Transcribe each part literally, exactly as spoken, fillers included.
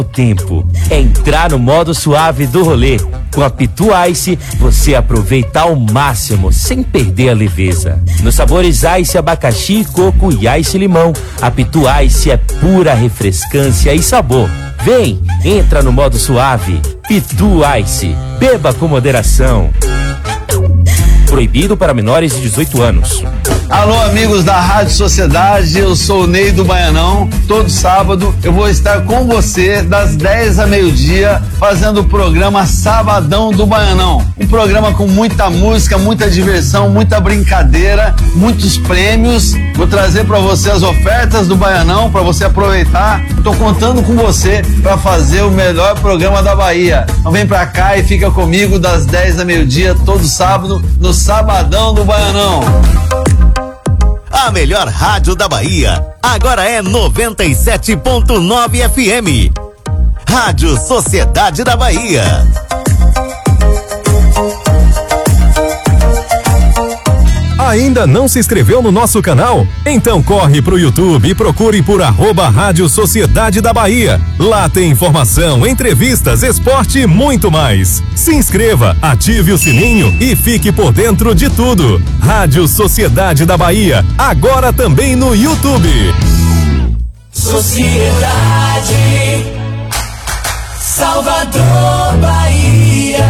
O tempo é entrar no modo suave do rolê. Com a Pitu Ice, você aproveita ao máximo, sem perder a leveza. Nos sabores Ice, abacaxi, coco e Ice limão, a Pitu Ice é pura refrescância e sabor. Vem, entra no modo suave. Pitu Ice, beba com moderação. Proibido para menores de dezoito anos. Alô, amigos da Rádio Sociedade, eu sou o Ney do Baianão. Todo sábado eu vou estar com você das dez a meio-dia fazendo o programa Sabadão do Baianão. Um programa com muita música, muita diversão, muita brincadeira, muitos prêmios. Vou trazer para você as ofertas do Baianão para você aproveitar. Tô contando com você para fazer o melhor programa da Bahia. Então vem pra cá e fica comigo das dez a meio-dia todo sábado no Sabadão do Baianão. A melhor rádio da Bahia agora é noventa e sete ponto nove F M. Rádio Sociedade da Bahia. Ainda não se inscreveu no nosso canal? Então corre pro YouTube e procure por arroba Rádio Sociedade da Bahia. Lá tem informação, entrevistas, esporte e muito mais. Se inscreva, ative o sininho e fique por dentro de tudo. Rádio Sociedade da Bahia, agora também no YouTube. Sociedade, Salvador, Bahia.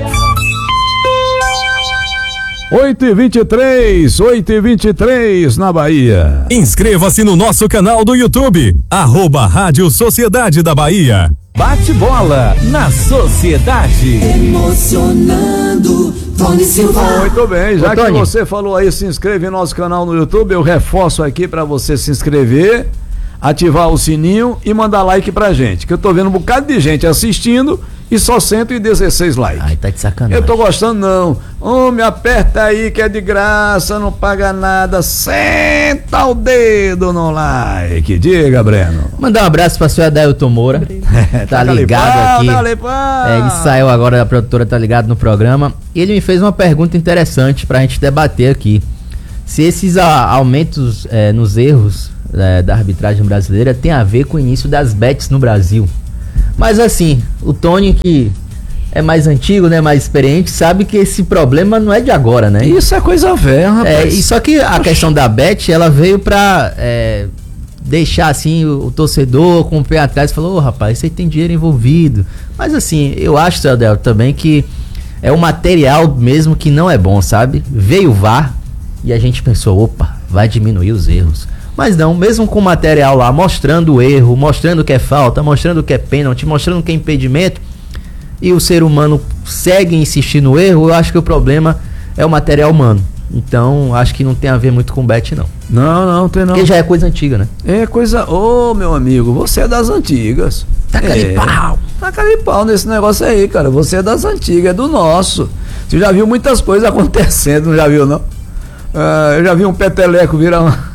oito e vinte e três, oito e vinte e três na Bahia. Inscreva-se no nosso canal do YouTube, arroba Rádio Sociedade da Bahia. Bate bola na Sociedade. Emocionando, Tony Silva. Muito bem, já Ô, que Tony, você falou aí, se inscreve em nosso canal no YouTube, eu reforço aqui pra você se inscrever, ativar o sininho e mandar like pra gente, que eu tô vendo um bocado de gente assistindo e só cento e dezesseis likes. Ai, tá de sacanagem. Eu tô gostando não. Homem, aperta aí que é de graça, não paga nada, senta o dedo no like. Diga, Breno. Mandar um abraço pra senhora Dailton Moura. Tá ligado aqui. É, ele saiu agora, a produtora tá ligado no programa. E ele me fez uma pergunta interessante pra gente debater aqui. Se esses a, aumentos é, nos erros é, da arbitragem brasileira tem a ver com o início das bets no Brasil. Mas assim, o Tony, que é mais antigo, né, mais experiente, sabe que esse problema não é de agora, né? Isso é coisa velha, rapaz. É, e só que a Oxi. questão da bet, ela veio pra é, deixar assim o, o torcedor com o pé atrás e falou, ô oh, rapaz, você tem dinheiro envolvido. Mas assim, eu acho, Celdel, também que é um material mesmo que não é bom, sabe? Veio o V A R e a gente pensou, opa, vai diminuir os erros. Mas não, mesmo com o material lá mostrando o erro, mostrando que é falta, mostrando que é pênalti, mostrando que é impedimento, e o ser humano segue insistindo no erro, eu acho que o problema é o material humano. Então, acho que não tem a ver muito com bet, não. Não, não, tem não. Porque já é coisa antiga, né? É coisa... Ô, meu amigo, você é das antigas. Taca de pau. Taca de pau nesse negócio aí, cara. Você é das antigas, é do nosso. Você já viu muitas coisas acontecendo, não já viu, não? Ah, eu já vi um peteleco virar uma...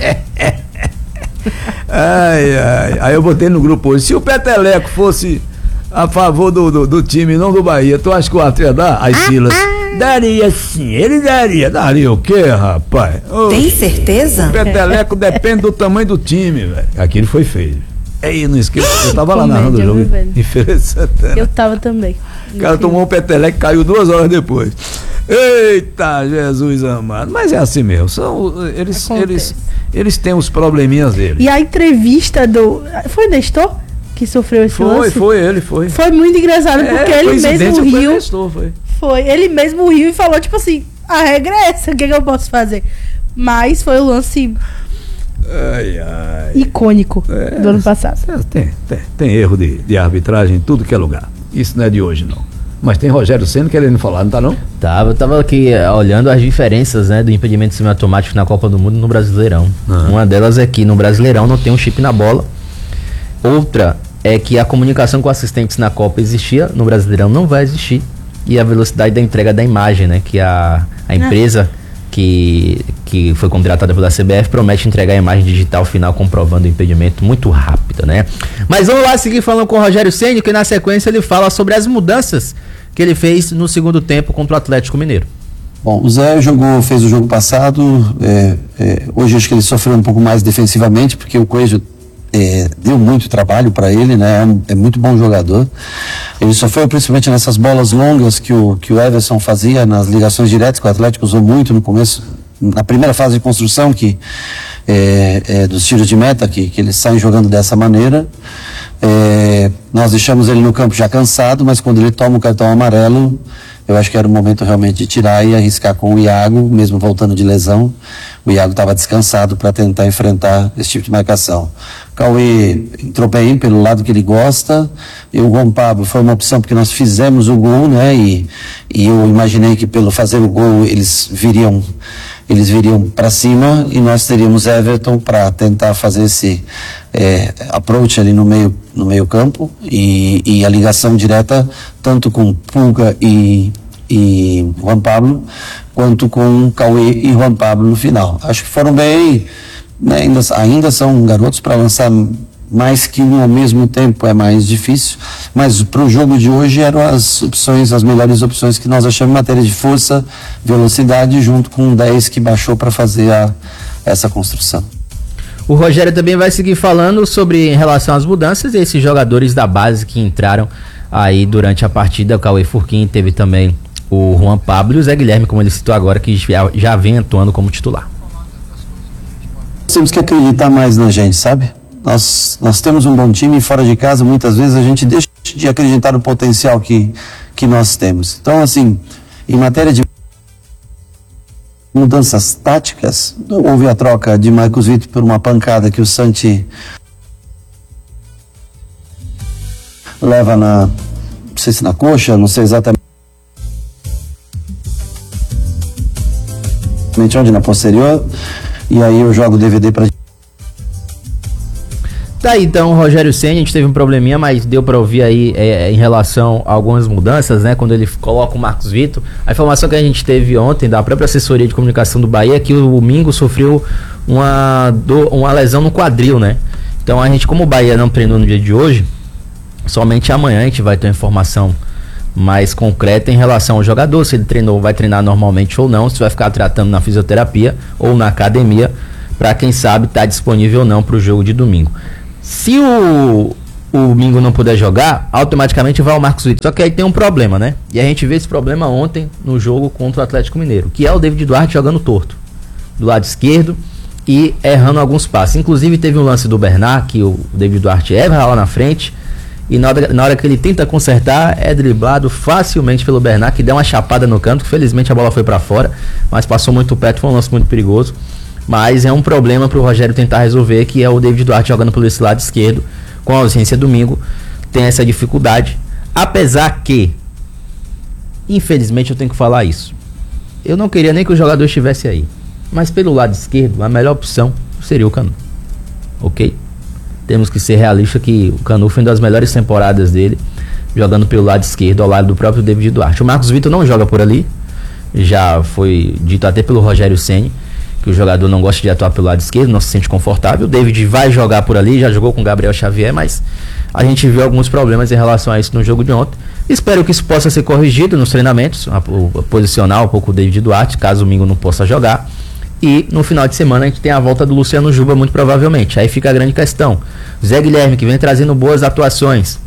ai, ai. Aí eu botei no grupo hoje. Se o peteleco fosse a favor do, do, do time, não do Bahia, tu acha que o Arthur ia dar? Aí Silas, daria sim, ele daria. Daria o quê, rapaz? Oh, tem certeza? O peteleco depende do tamanho do time, velho. Aquilo foi feio. Aí não esqueça, eu tava lá narrando o jogo em Feira de Santana. Eu tava também. O cara tomou um peteleco e caiu duas horas depois. Eita, Jesus amado. Mas é assim mesmo. São, eles, eles, eles têm os probleminhas deles. E a entrevista do... Foi Nestor que sofreu esse foi, lance? Foi, foi ele, foi. Foi muito engraçado, é, porque ele mesmo riu. Nestor, foi. foi, ele mesmo riu e falou, tipo assim, a regra é essa, o que, que eu posso fazer? Mas foi o lance... Ai, ai. icônico é, do ano passado. Tem, tem, tem erro de, de arbitragem em tudo que é lugar. Isso não é de hoje, não. Mas tem Rogério Ceni querendo falar, não tá não? Tava, eu tava aqui olhando as diferenças, né, do impedimento semiautomático na Copa do Mundo e no Brasileirão. Ah. Uma delas é que no Brasileirão não tem um chip na bola. Outra é que a comunicação com assistentes na Copa existia, no Brasileirão não vai existir. E a velocidade da entrega da imagem, né, que a, a empresa ah. que, que foi contratada pela C B F promete entregar a imagem digital final comprovando o impedimento muito rápido, né? Mas vamos lá seguir falando com o Rogério Ceni, que na sequência ele fala sobre as mudanças que ele fez no segundo tempo contra o Atlético Mineiro. Bom, o Zé jogou, fez o jogo passado, é, é, hoje acho que ele sofreu um pouco mais defensivamente, porque o Coelho é, deu muito trabalho para ele, né? É, é muito bom jogador. Ele sofreu principalmente nessas bolas longas que o, que o Everson fazia, nas ligações diretas, que o Atlético usou muito no começo, na primeira fase de construção, que é, é, dos tiros de meta, que, que eles saem jogando dessa maneira. É, nós deixamos ele no campo já cansado, mas quando ele toma o cartão amarelo, eu acho que era o momento realmente de tirar e arriscar com o Iago, mesmo voltando de lesão. O Iago estava descansado para tentar enfrentar esse tipo de marcação. O Cauê entrou bem pelo lado que ele gosta, e o Juan Pablo foi uma opção porque nós fizemos o gol, né? E, e eu imaginei que pelo fazer o gol eles viriam eles viriam para cima e nós teríamos Everton para tentar fazer esse é, approach ali no meio, no meio campo e, e a ligação direta tanto com Pulga e, e Juan Pablo quanto com Cauê e Juan Pablo no final. Acho que foram bem, né, ainda, ainda são garotos para lançar mais que um ao mesmo tempo é mais difícil, mas para o jogo de hoje eram as opções, as melhores opções que nós achamos em matéria de força, velocidade, junto com o dez que baixou para fazer a, essa construção. O Rogério também vai seguir falando sobre em relação às mudanças e esses jogadores da base que entraram aí durante a partida. O Cauê Furquim, teve também o Juan Pablo e o Zé Guilherme, como ele citou agora, que já, já vem atuando como titular. Temos que acreditar mais na gente, sabe? Nós, nós temos um bom time e fora de casa, muitas vezes a gente deixa de acreditar no potencial que, que nós temos. Então, assim, em matéria de mudanças táticas, houve a troca de Marcos Vitor por uma pancada que o Santi leva na, não sei se na coxa, não sei exatamente onde, na posterior, e aí eu jogo o D V D para. Tá aí então o Rogério Ceni, a gente teve um probleminha, mas deu pra ouvir aí é, em relação a algumas mudanças, né? Quando ele coloca o Marcos Vitor. A informação que a gente teve ontem da própria assessoria de comunicação do Bahia é que o Mingo sofreu uma, do, uma lesão no quadril, né? Então a gente, como o Bahia não treinou no dia de hoje, somente amanhã a gente vai ter uma informação mais concreta em relação ao jogador, se ele treinou, vai treinar normalmente ou não, se vai ficar tratando na fisioterapia ou na academia, pra quem sabe estar tá disponível ou não pro jogo de domingo. Se o, o Mingo não puder jogar, automaticamente vai o Marcos Vitor. Só que aí tem um problema, né? E a gente vê esse problema ontem no jogo contra o Atlético Mineiro, que é o David Duarte jogando torto, do lado esquerdo e errando alguns passes. Inclusive teve um lance do Bernard, que o David Duarte erra lá na frente, e na hora, na hora que ele tenta consertar, é driblado facilmente pelo Bernard, que deu uma chapada no canto, que felizmente a bola foi para fora, mas passou muito perto, foi um lance muito perigoso. Mas é um problema para o Rogério tentar resolver, que é o David Duarte jogando pelo esse lado esquerdo, com a ausência do Mingo, tem essa dificuldade. Apesar que, infelizmente eu tenho que falar isso, eu não queria nem que o jogador estivesse aí, mas pelo lado esquerdo, a melhor opção seria o Canu. Ok? Temos que ser realistas que o Canu foi uma das melhores temporadas dele, jogando pelo lado esquerdo, ao lado do próprio David Duarte. O Marcos Vitor não joga por ali, já foi dito até pelo Rogério Ceni, que o jogador não gosta de atuar pelo lado esquerdo, não se sente confortável. O David vai jogar por ali, já jogou com o Gabriel Xavier, mas a gente viu alguns problemas em relação a isso no jogo de ontem. Espero que isso possa ser corrigido nos treinamentos, a, a posicionar um pouco o David Duarte, caso o Mingo não possa jogar. E no final de semana a gente tem a volta do Luciano Juba, muito provavelmente. Aí fica a grande questão. Zé Guilherme, que vem trazendo boas atuações,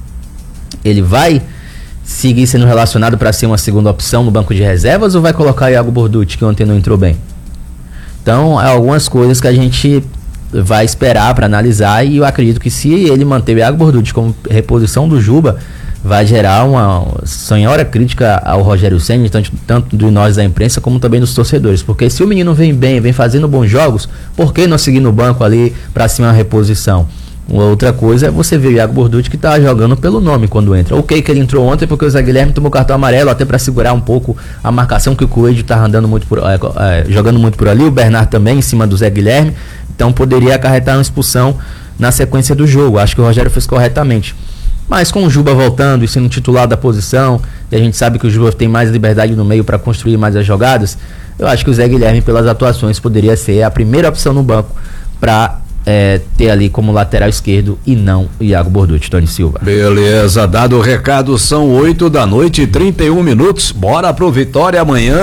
ele vai seguir sendo relacionado para ser uma segunda opção no banco de reservas, ou vai colocar o Iago Borducci, que ontem não entrou bem? Então, é algumas coisas que a gente vai esperar para analisar, e eu acredito que se ele manter o Iago Borducci como reposição do Juba, vai gerar uma senhora crítica ao Rogério Ceni, tanto, tanto de nós da imprensa como também dos torcedores, porque se o menino vem bem, vem fazendo bons jogos, por que não seguir no banco ali para ser uma reposição? Uma outra coisa é você ver o Iago Borducci, que tá jogando pelo nome quando entra. Ok, que ele entrou ontem porque o Zé Guilherme tomou cartão amarelo, até para segurar um pouco a marcação, que o Coelho tá andando muito por, é, é, jogando muito por ali, o Bernard também em cima do Zé Guilherme, então poderia acarretar uma expulsão na sequência do jogo. Acho que o Rogério fez corretamente. Mas com o Juba voltando e sendo titular da posição, e a gente sabe que o Juba tem mais liberdade no meio para construir mais as jogadas, eu acho que o Zé Guilherme, pelas atuações, poderia ser a primeira opção no banco para É, ter ali como lateral esquerdo e não o Iago Borducci. Tony Silva. Beleza, dado o recado, são oito da noite e trinta e um minutos. Bora pro Vitória amanhã.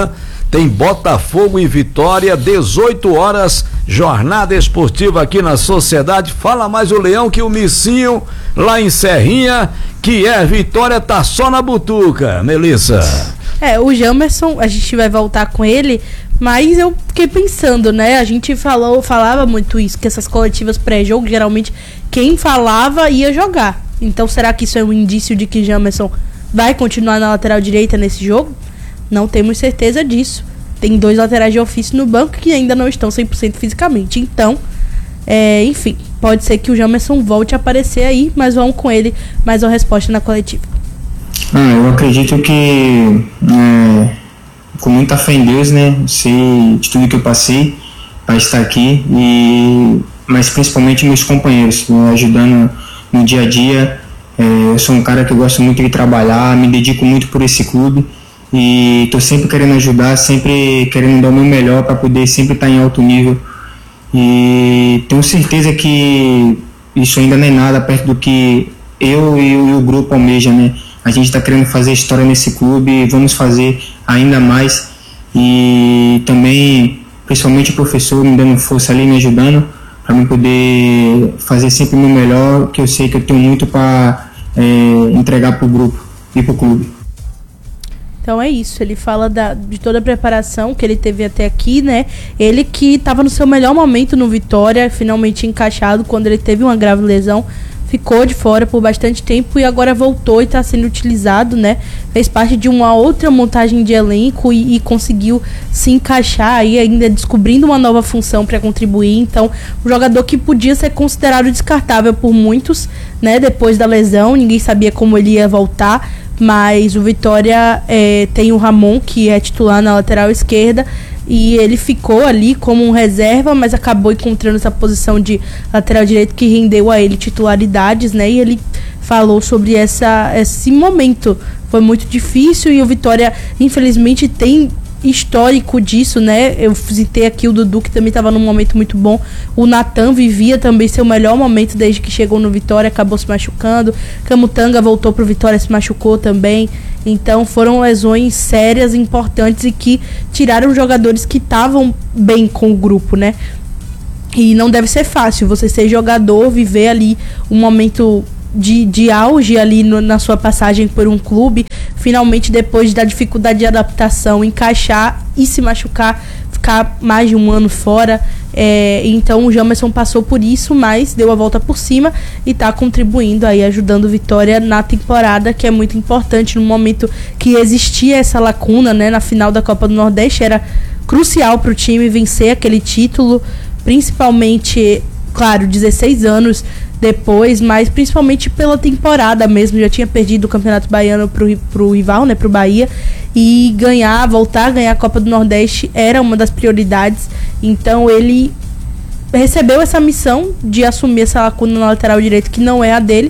tem Botafogo e Vitória, dezoito horas, jornada esportiva aqui na Sociedade. Fala mais o Leão que o Missinho lá em Serrinha, que é Vitória, tá só na butuca, Melissa. É, o Jamerson, a gente vai voltar com ele, mas eu fiquei pensando, né? A gente falou, falava muito isso, que essas coletivas pré-jogo, geralmente quem falava ia jogar. Então será que isso é um indício de que Jamerson vai continuar na lateral direita nesse jogo? Não temos certeza disso. Tem dois laterais de ofício no banco que ainda não estão cem por cento fisicamente. Então, é, enfim, pode ser que o Jamerson volte a aparecer aí, mas vamos com ele mais uma resposta na coletiva. Ah, eu acredito que é, com muita fé em Deus, né? Sei de tudo que eu passei para estar aqui, e, mas principalmente meus companheiros, né, ajudando no dia a dia. É, eu sou um cara que gosto muito de trabalhar, me dedico muito por esse clube e estou sempre querendo ajudar, sempre querendo dar o meu melhor para poder sempre estar em alto nível, e tenho certeza que isso ainda não é nada perto do que eu e o, e o grupo almeja, né? A gente está querendo fazer história nesse clube e vamos fazer ainda mais, e também principalmente o professor me dando força ali, me ajudando para mim poder fazer sempre o meu melhor, que eu sei que eu tenho muito para é, entregar para o grupo e para o clube. Então é isso, ele fala da, de toda a preparação que ele teve até aqui, né? Ele que estava no seu melhor momento no Vitória, finalmente encaixado quando ele teve uma grave lesão, ficou de fora por bastante tempo e agora voltou e está sendo utilizado, né? Fez parte de uma outra montagem de elenco e, e conseguiu se encaixar aí, ainda descobrindo uma nova função para contribuir. Então, um jogador que podia ser considerado descartável por muitos, né? Depois da lesão, ninguém sabia como ele ia voltar, mas o Vitória é, tem o Ramon, que é titular na lateral esquerda, e ele ficou ali como um reserva, mas acabou encontrando essa posição de lateral direito que rendeu a ele titularidades, né? E ele falou sobre essa, esse momento. Foi muito difícil e o Vitória, infelizmente, tem histórico disso, né? Eu citei aqui o Dudu, que também estava num momento muito bom. O Natan vivia também seu melhor momento desde que chegou no Vitória, acabou se machucando. Camutanga voltou pro Vitória, se machucou também. Então foram lesões sérias, importantes e que tiraram jogadores que estavam bem com o grupo, né? E não deve ser fácil você ser jogador, viver ali um momento de, de auge ali no, na sua passagem por um clube, finalmente depois da dificuldade de adaptação, encaixar e se machucar, ficar mais de um ano fora. É, então o Jamerson passou por isso, mas deu a volta por cima e está contribuindo aí, ajudando o Vitória na temporada, que é muito importante no momento que existia essa lacuna, né, na final da Copa do Nordeste. Era crucial para o time vencer aquele título, principalmente, claro, dezesseis anos depois, mas principalmente pela temporada mesmo. Já tinha perdido o Campeonato Baiano pro, pro rival, né, pro Bahia, e ganhar, voltar a ganhar a Copa do Nordeste era uma das prioridades. Então ele recebeu essa missão de assumir essa lacuna na lateral direito, que não é a dele,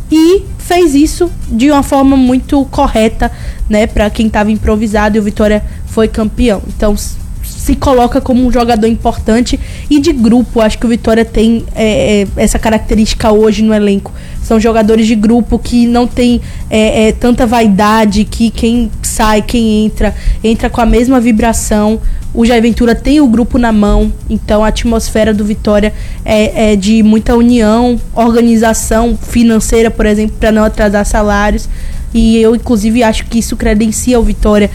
e fez isso de uma forma muito correta, né, para quem estava improvisado, e o Vitória foi campeão. Então se coloca como um jogador importante e de grupo. Acho que o Vitória tem é, essa característica hoje no elenco. São jogadores de grupo que não tem é, é, tanta vaidade, que quem sai, quem entra, entra com a mesma vibração. O Jair Ventura tem o grupo na mão, então a atmosfera do Vitória é, é de muita união, organização financeira, por exemplo, para não atrasar salários. E eu, inclusive, acho que isso credencia o Vitória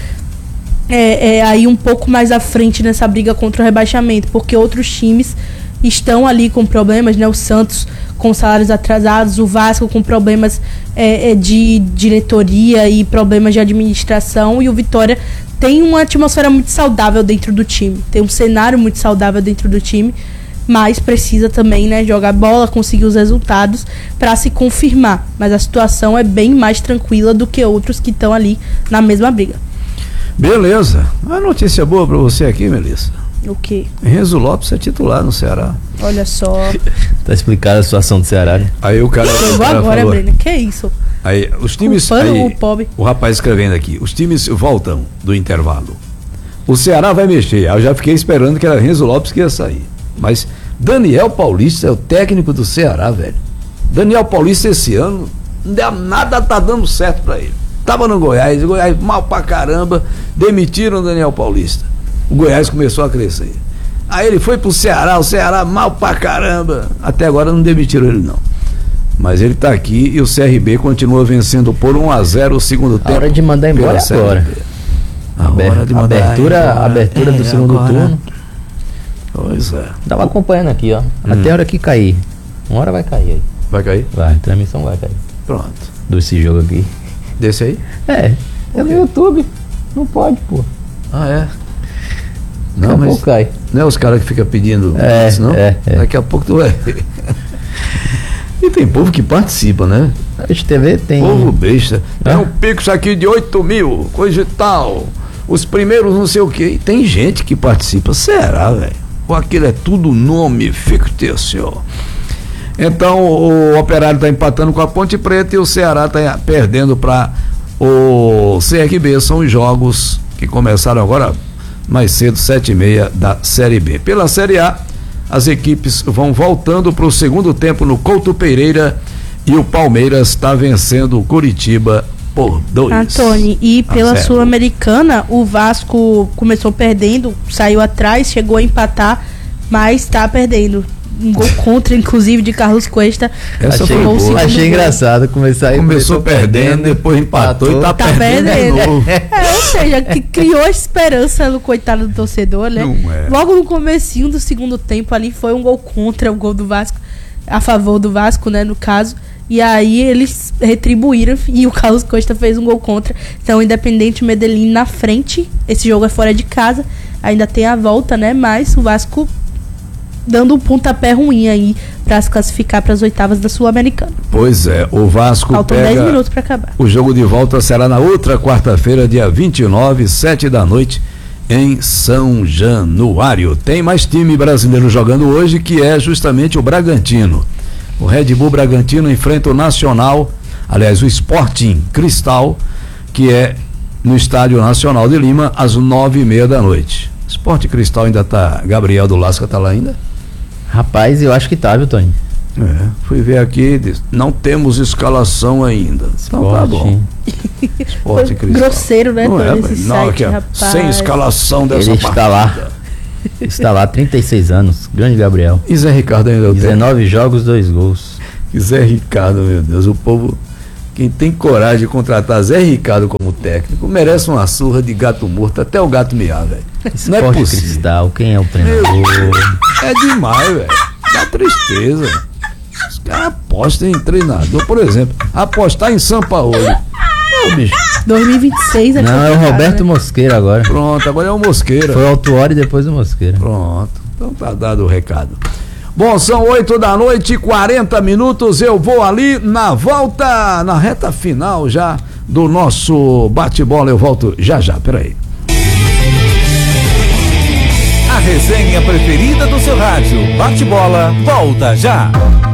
É, é aí um pouco mais à frente nessa briga contra o rebaixamento, porque outros times estão ali com problemas, né? O Santos com salários atrasados, o Vasco com problemas é, é, de diretoria e problemas de administração, e o Vitória tem uma atmosfera muito saudável dentro do time, tem um cenário muito saudável dentro do time, mas precisa também, né, jogar bola, conseguir os resultados para se confirmar, mas a situação é bem mais tranquila do que outros que estão ali na mesma briga. Beleza. Uma notícia boa pra você aqui, Melissa. O quê? Renzo Lopes é titular no Ceará. Olha só. Tá explicada a situação do Ceará, né? Aí o cara, o cara agora, falou, Breno, que isso? Aí os times, Culpando aí, o pobre. o rapaz escrevendo aqui, os times voltam do intervalo. O Ceará vai mexer. Aí eu já fiquei esperando que era Renzo Lopes que ia sair. Mas Daniel Paulista é o técnico do Ceará, velho. Daniel Paulista esse ano, nada tá dando certo pra ele. Tava no Goiás, o Goiás mal pra caramba, demitiram o Daniel Paulista. O Goiás começou a crescer. Aí ele foi pro Ceará, o Ceará mal pra caramba. Até agora não demitiram ele não. Mas ele tá aqui e o C R B continua vencendo por um a zero o segundo tempo. A hora de mandar embora é agora. A hora de mandar abertura, embora. abertura É, do segundo agora. turno. Pois é. Tava acompanhando aqui, ó. Hum. Até a hora que cair. Uma hora vai cair aí. Vai cair? Vai, a transmissão vai cair. Pronto. Desse jogo aqui. Desse aí? É. É no YouTube. Não pode, pô. Ah, é? Daqui Não, a mas pouco cai. não é os caras que ficam pedindo É, isso, não? é, é. Daqui a pouco tu vai ver. E tem povo que participa, né? A Rede T V tem. Povo besta. Tem Ah. um Pix aqui de oito mil, coisa e tal. Os primeiros não sei o que. Tem gente que participa. Será, velho? Ou aquilo é tudo nome fictício? Então o Operário está empatando com a Ponte Preta e o Ceará está perdendo para o C R B. São os jogos que começaram agora mais cedo, sete e meia da Série B. Pela Série A, as equipes vão voltando para o segundo tempo no Couto Pereira e o Palmeiras está vencendo o Curitiba por dois. Antônio, e pela a zero. Sul-Americana, o Vasco começou perdendo, saiu atrás, chegou a empatar, mas tá perdendo. Um gol contra, inclusive, de Carlos Cuesta. Essa Achei, foi boa. segundo achei gol. engraçado começar aí. Começou perdendo, depois empatou e tá Tá perdendo de perdendo. novo. É, ou seja, que criou esperança no coitado do torcedor, né? Não é. Logo no comecinho do segundo tempo ali foi um gol contra o gol do Vasco, a favor do Vasco, né, no caso. E aí eles retribuíram e o Carlos Costa fez um gol contra. Então, Independente Medellín na frente. Esse jogo é fora de casa. Ainda tem a volta, né? Mas o Vasco dando um pontapé ruim aí para se classificar para as oitavas da Sul-Americana. Pois é, o Vasco Faltam pega... dez minutos para acabar. O jogo de volta será na outra quarta-feira, dia vinte e nove, sete da noite, em São Januário. Tem mais time brasileiro jogando hoje, que é justamente o Bragantino. O Red Bull Bragantino enfrenta o Nacional, aliás, o Sporting Cristal, que é no Estádio Nacional de Lima, às nove e meia da noite. Sporting Cristal ainda tá. Gabriel do Lasca tá lá ainda? Rapaz, eu acho que tá, viu, Tony? É, fui ver aqui, diz, não temos escalação ainda. Então tá bom. Esporte Foi grosseiro, né, Não é, Tony, mas esse não, site, aqui, ó, rapaz. sem escalação dessa Ele está partida. lá. Está lá, trinta e seis anos. Grande Gabriel. E Zé Ricardo ainda tem. dezenove jogos, dois gols. E Zé Ricardo, meu Deus, o povo, quem tem coragem de contratar Zé Ricardo como técnico, merece uma surra de gato morto, até o gato miar, velho. Não é Esporte possível. Cristal, quem é o treinador? É demais, velho. Dá tristeza. Os caras apostam em treinador, por exemplo, apostar em Sampaoli. Ô, bicho. dois mil e vinte e seis é Não, é o complicado, Roberto né? Mosqueira agora. Pronto, agora é o Mosqueira. Foi o Autuori e depois o Mosqueira. Pronto, então tá dado o recado. Bom, são oito da noite, quarenta minutos. Eu vou ali na volta, na reta final já do nosso bate-bola. Eu volto já já, peraí. A resenha preferida do seu rádio. Bate-bola, volta já.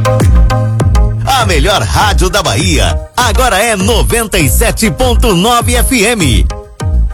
A melhor rádio da Bahia, agora é noventa e sete ponto nove F M.